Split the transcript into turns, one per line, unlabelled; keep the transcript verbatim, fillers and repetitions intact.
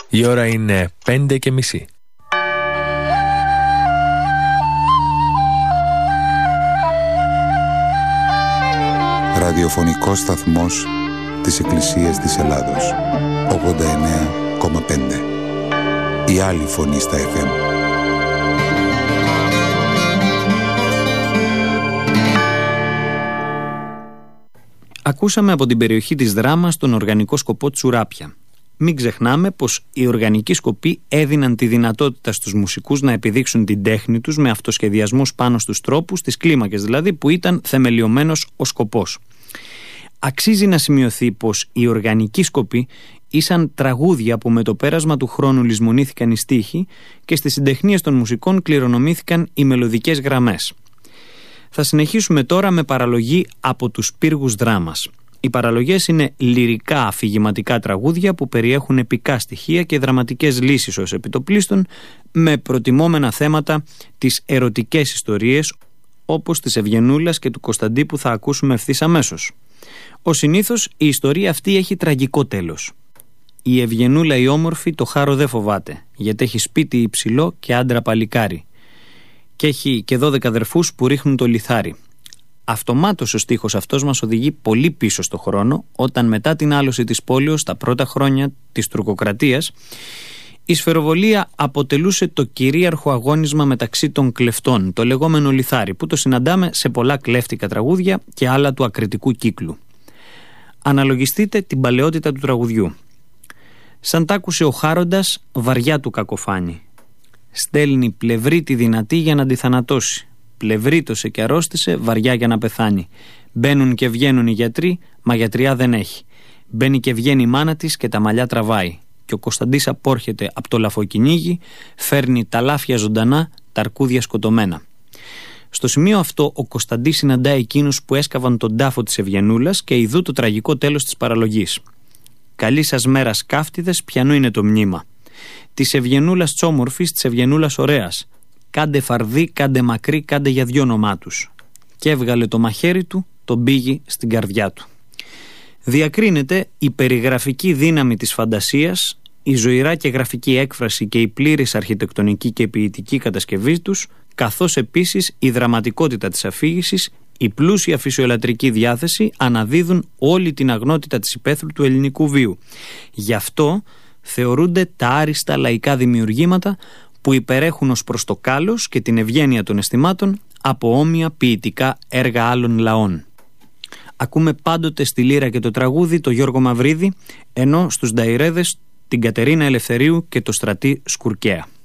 Η ώρα είναι πέντε και μισή.
Ραδιοφωνικός σταθμός της Εκκλησίας της Ελλάδος. ογδόντα εννέα κόμμα πέντε. Η άλλη φωνή στα εφ εμ.
Ακούσαμε από την περιοχή της Δράμας τον οργανικό σκοπό Τσουράπια. Μην ξεχνάμε πως οι οργανικοί σκοποί έδιναν τη δυνατότητα στους μουσικούς να επιδείξουν την τέχνη τους με αυτοσχεδιασμούς πάνω στους τρόπους, τις κλίμακες δηλαδή, που ήταν θεμελιωμένος ο σκοπός. Αξίζει να σημειωθεί πως οι οργανικοί σκοποί ήσαν τραγούδια που με το πέρασμα του χρόνου λησμονήθηκαν οι στίχοι και στις συντεχνίες των μουσικών κληρονομήθηκαν οι μελωδικές γραμμές. Θα συνεχίσουμε τώρα με παραλογή από τους πύργους Δράμας. Οι παραλογές είναι λυρικά αφηγηματικά τραγούδια που περιέχουν επικά στοιχεία και δραματικές λύσεις ως επιτοπλίστων, με προτιμόμενα θέματα τις ερωτικές ιστορίες όπως της Ευγενούλας και του Κωνσταντί που θα ακούσουμε ευθύς αμέσως. Ως συνήθως η ιστορία αυτή έχει τραγικό τέλος. Η Ευγενούλα η όμορφη το χάρο δεν φοβάται, γιατί έχει σπίτι υψηλό και άντρα παλικάρι, και έχει και δώδεκα αδερφούς που ρίχνουν το λιθάρι. Αυτομάτως ο στίχος αυτός μας οδηγεί πολύ πίσω στο χρόνο, όταν μετά την άλωση της πόλεως, τα πρώτα χρόνια της τουρκοκρατίας, η σφαιροβολία αποτελούσε το κυρίαρχο αγώνισμα μεταξύ των κλεφτών, το λεγόμενο λιθάρι, που το συναντάμε σε πολλά κλέφτικα τραγούδια και άλλα του ακριτικού κύκλου. Αναλογιστείτε την παλαιότητα του τραγουδιού. Σαν τ' άκουσε ο χάροντας, βαριά του κακοφάνει. Στέλνει πλευρή τη δυνατή για να τη θανατώσει. Πλευρίτωσε και αρρώστησε, βαριά για να πεθάνει. Μπαίνουν και βγαίνουν οι γιατροί, μα γιατριά δεν έχει. Μπαίνει και βγαίνει η μάνα της και τα μαλλιά τραβάει. Και ο Κωνσταντής απόρχεται από το λαφοκυνήγι, φέρνει τα λάφια ζωντανά, τα αρκούδια σκοτωμένα. Στο σημείο αυτό ο Κωνσταντής συναντάει εκείνους που έσκαβαν τον τάφο της Ευγενούλας και ειδού το τραγικό τέλος της παραλογής. Καλή σας μέρα σκάφτιδες, πιανού είναι το μνήμα. Της Ευγενούλας τσόμορφης, της Ευγενούλας ωραίας. Κάντε φαρδί, κάντε μακρύ, κάντε για δυο όνομά τους. Και έβγαλε το μαχαίρι του, τον πήγε στην καρδιά του. Διακρίνεται η περιγραφική δύναμη της φαντασίας, η ζωηρά και γραφική έκφραση και η πλήρης αρχιτεκτονική και ποιητική κατασκευή τους, καθώς επίσης η δραματικότητα της αφήγησης, η πλούσια φυσιολατρική διάθεση αναδίδουν όλη την αγνότητα της υπαίθρου του ελληνικού βίου. Γι' αυτό θεωρούνται τα άριστα λαϊκά δημιουργήματα που υπερέχουν ως προς το κάλος και την ευγένεια των αισθημάτων από όμοια ποιητικά έργα άλλων λαών. Ακούμε πάντοτε στη λύρα και το τραγούδι το Γιώργο Μαυρίδη, ενώ στους νταϊρέδες την Κατερίνα Ελευθερίου και το Στρατή Σκουρκαία.